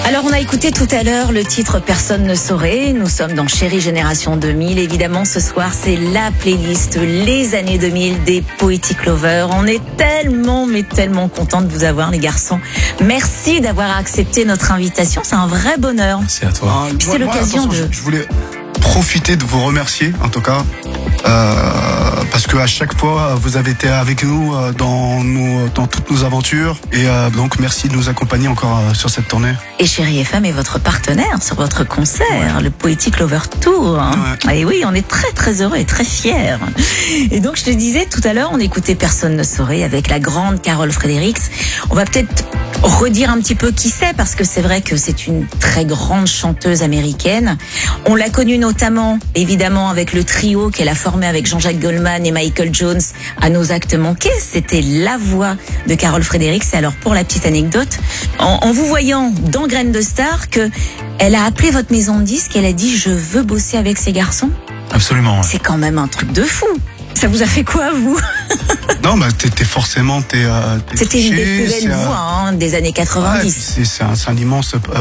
Alors on a écouté tout à l'heure le titre Personne ne saurait. Nous sommes dans Chérie Génération 2000. Évidemment ce soir c'est la playlist les années 2000 des Poetic Lovers. On est tellement mais tellement content de vous avoir les garçons. Merci d'avoir accepté notre invitation. C'est un vrai bonheur. C'est à toi. Puis c'est l'occasion de... Je voulais profiter de vous remercier en tout cas. Parce que à chaque fois vous avez été avec nous dans toutes nos aventures et donc merci de nous accompagner encore sur cette tournée. Et Chérie FM est votre partenaire sur votre concert, le Poetic Lover Tour. Et oui, on est très très heureux et très fiers. Et donc je te disais tout à l'heure, on écoutait Personne ne saurait avec la grande Carol Fredericks. On va peut-être redire un petit peu qui c'est parce que c'est vrai que c'est une très grande chanteuse américaine. On l'a connue notamment évidemment avec le trio qu'elle a formé avec Jean-Jacques Goldman et Michael Jones à Nos actes manqués. C'était la voix de Carol Fredericks. Et alors pour la petite anecdote, en vous voyant dans Graines de Star, que elle a appelé votre maison de disques, elle a dit je veux bosser avec ces garçons. Absolument. Ouais. C'est quand même un truc de fou. Ça vous a fait quoi, vous? Non, bah t'es forcément C'était une des plus belles voix des années 90. Ouais, c'est un immense